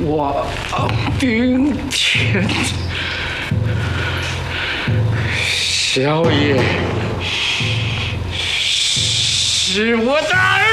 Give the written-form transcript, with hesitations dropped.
王冰天，小爷是我的儿